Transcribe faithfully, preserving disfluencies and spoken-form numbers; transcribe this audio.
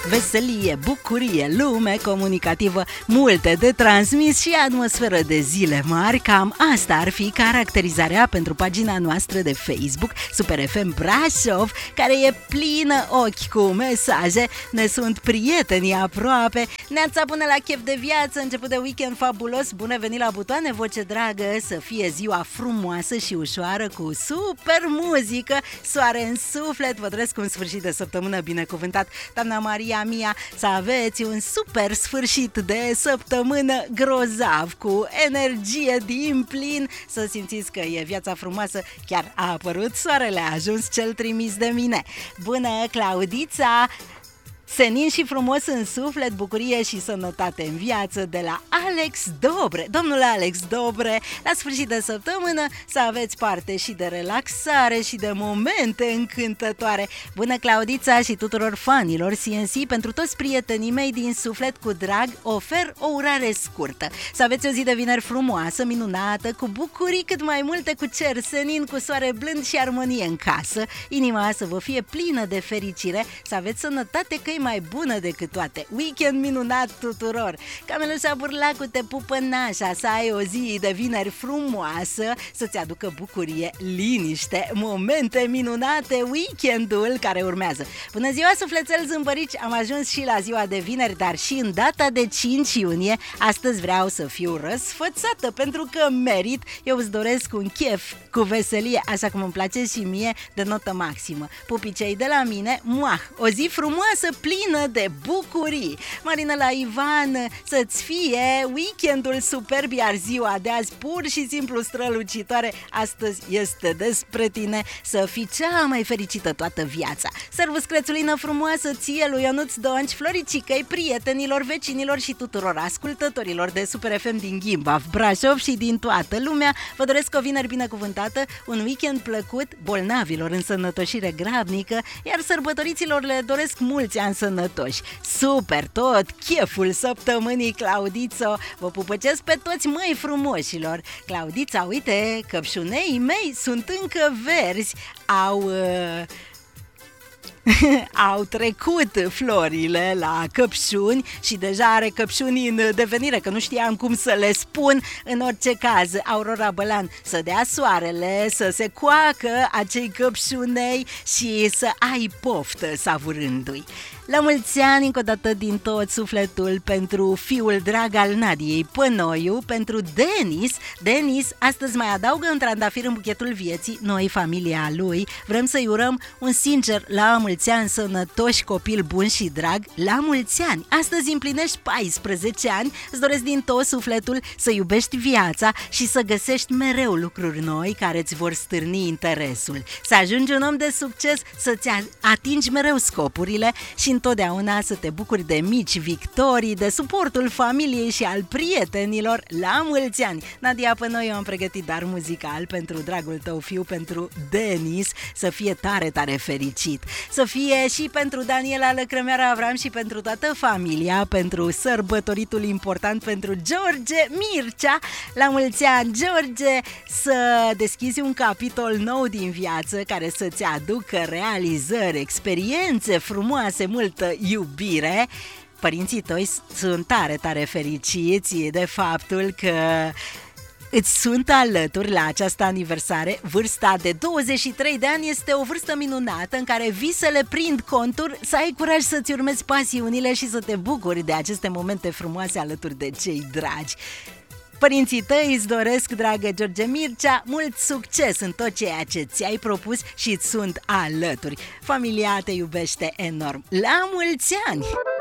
Veselie, bucurie, lume comunicativă, multe de transmis și atmosferă de zile mari. Cam asta ar fi caracterizarea pentru pagina noastră de Facebook Super F M Brașov, care e plină ochi cu mesaje. Ne sunt prietenii aproape. Neața, până la chef de viață, început de weekend fabulos. Bună venit la butoane, voce dragă. Să fie ziua frumoasă și ușoară cu super muzică, soare în suflet. Vă doresc un sfârșit de săptămână binecuvântat, doamna Maria mia, să aveți un super sfârșit de săptămână grozav, cu energie din plin, să simțiți că e viața frumoasă. Chiar a apărut soarele, a ajuns cel trimis de mine. Bună, Claudița! Senin și frumos în suflet, bucurie și sănătate în viață de la Alex Dobre. Domnule Alex Dobre, la sfârșit de săptămână să aveți parte și de relaxare și de momente încântătoare. Bună, Claudița, și tuturor fanilor C N C, pentru toți prietenii mei din suflet, cu drag, ofer o urare scurtă. Să aveți o zi de vineri frumoasă, minunată, cu bucurii cât mai multe, cu cer senin, cu soare blând și armonie în casă. Inima să vă fie plină de fericire, să aveți sănătate, că mai bună decât toate. Weekend minunat tuturor! Camelușa Burlacu te pupă nașa, să ai o zi de vineri frumoasă, să-ți aducă bucurie, liniște, momente minunate, weekendul care urmează. Bună ziua, sufletel zâmbărici! Am ajuns și la ziua de vineri, dar și în data de cinci iunie. Astăzi vreau să fiu răsfățată, pentru că merit. Eu îți doresc un chef cu veselie, așa cum îmi place și mie, de notă maximă. Pupicei de la mine, muah! O zi frumoasă, plină de bucurii. Marina la Ivan, să-ți fie weekendul superb, iar ziua de azi pur și simplu strălucitoare. Astăzi este despre tine, să fii cea mai fericită toată viața. Servus, crețulină frumoasă, ție, lui Ionuț Donci, Floricicăi, prietenilor, vecinilor și tuturor ascultătorilor de Super F M din Gimbav, Brașov și din toată lumea. Vă doresc o vineri binecuvântată, un weekend plăcut, bolnavilor în sănătoșire grabnică, iar sărbătoriților le doresc mulți ani sănătoși. Super tot, cheful săptămânii, Claudițo. Vă pupăcesc pe toți, măi frumoșilor. Claudița, uite, căpșunei mei sunt încă verzi. Au... Uh... au trecut florile la căpșuni și deja are căpșuni în devenire, că nu știam cum să le spun. În orice caz, Aurora Bălan, să dea soarele, să se coacă acei căpșunei și să ai poftă savurându-i. La mulți ani, încă o dată, din tot sufletul, pentru fiul drag al Nadiei Pănoiu, pentru Denis. Denis astăzi mai adaugă un trandafir în buchetul vieții, noi, familia lui. Vrem să-i urăm un sincer la mulți ani, sănătoși, copil bun și drag, la mulți ani. Astăzi împlinești paisprezece ani, îți doresc din tot sufletul să iubești viața și să găsești mereu lucruri noi care îți vor stârni interesul. Să ajungi un om de succes, să-ți atingi mereu scopurile și întotdeauna să te bucuri de mici victorii, de suportul familiei și al prietenilor. La mulți ani! Nadia Pănoiu, am pregătit dar muzical pentru dragul tău fiu, pentru Denis, să fie tare, tare fericit. Să fie și pentru Daniela Lăcrămeara Avram și pentru toată familia, pentru sărbătoritul important, pentru George Mircea. La mulți ani, George, să deschizi un capitol nou din viață care să-ți aducă realizări, experiențe frumoase, multă iubire. Părinții tăi sunt tare, tare fericiți de faptul că îți sunt alături la această aniversare. Vârsta de douăzeci și trei de ani este o vârstă minunată în care visele prind contur, să ai curaj să-ți urmezi pasiunile și să te bucuri de aceste momente frumoase alături de cei dragi. Părinții tăi îți doresc, dragă George Mircea, mult succes în tot ceea ce ți-ai propus și îți sunt alături. Familia te iubește enorm. La mulți ani!